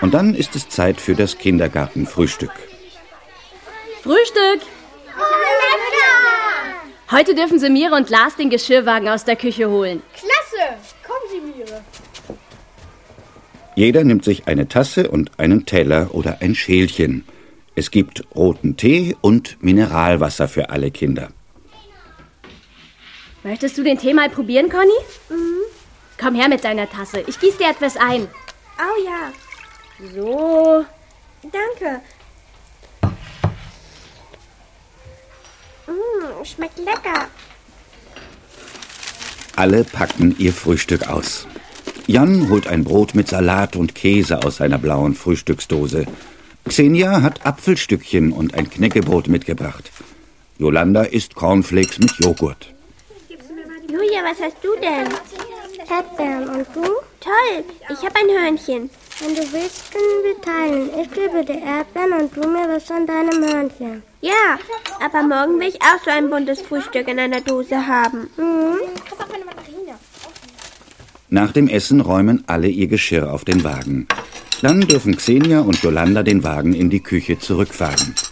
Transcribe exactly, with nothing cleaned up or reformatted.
Und dann ist es Zeit für das Kindergartenfrühstück. Frühstück! Heute dürfen Sie Mire und Lars den Geschirrwagen aus der Küche holen. Klasse! Kommen Sie, Mire. Jeder nimmt sich eine Tasse und einen Teller oder ein Schälchen. Es gibt roten Tee und Mineralwasser für alle Kinder. Möchtest du den Tee mal probieren, Conny? Mhm. Komm her mit deiner Tasse. Ich gieße dir etwas ein. Oh ja. So. Danke. Mmh, schmeckt lecker. Alle packen ihr Frühstück aus. Jan holt ein Brot mit Salat und Käse aus seiner blauen Frühstücksdose. Xenia hat Apfelstückchen und ein Knäckebrot mitgebracht. Jolanda isst Cornflakes mit Joghurt. Julia, was hast du denn? Erdbeeren. Und du? Toll, ich habe ein Hörnchen. Wenn du willst, können wir teilen. Ich gebe dir Erdbeeren und du mir was von deinem Hörnchen. Ja, aber morgen will ich auch so ein buntes Frühstück in einer Dose haben. Mhm. Nach dem Essen räumen alle ihr Geschirr auf den Wagen. Dann dürfen Xenia und Jolanda den Wagen in die Küche zurückfahren.